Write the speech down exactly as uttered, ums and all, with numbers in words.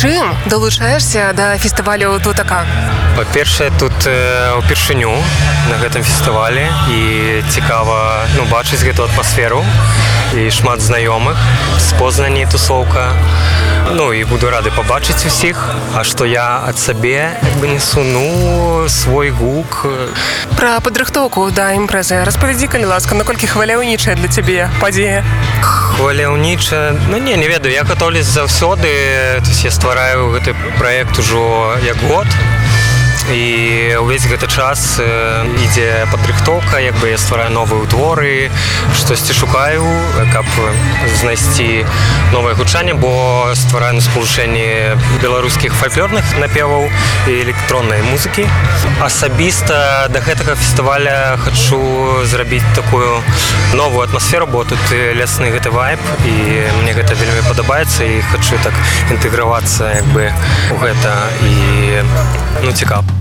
чым далучаешься да фестывалю Тутака? Па-першае, тут э, упершыню на гэтым фестывалі і цікава ну, бачыць гэту атмасферу і шмат знаёмых з Познані тусоўка. Ну і буду рады пабачыць усіх, а што я ад сабе як бы несу ну свой гук. Пра падрыхтоўку да імпрэзы распавядзі, калі ласка, наколькі хваляўнічая для цябе падзея? Хваляўнічая? Ну не, не ведаю, я гатоўлюсь заўсёды, то есть я ствараю гэты праект ужо як год. І ўвесь гэты час ідзе падрыхтоўка, як бы я ствараю новыя творы, штосьці шукаю, каб знайсці новае гучанне, бо ствараю на спалучэнні беларускіх фальклорных напеваў і электроннай музыкі. Асабіста да гэтага фестываля хачу зрабіць такую новую атмасферу, бо тут лясны гэты вайб, і мне гэта вельмі падабаецца, і хачу так інтэгравацца як бы у гэта, і ну цікава.